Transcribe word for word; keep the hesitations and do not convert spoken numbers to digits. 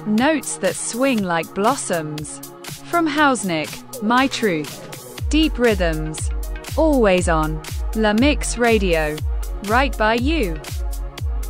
Notes that swing like blossoms. From Hausnick, My Truth. Deep rhythms. Always on. La Mix Radio. Right by you.